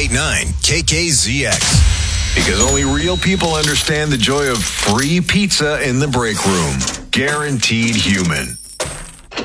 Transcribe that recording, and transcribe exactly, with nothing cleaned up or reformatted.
eight nine K K Z X. Because only real people understand the joy of free pizza in the break room. Guaranteed Human.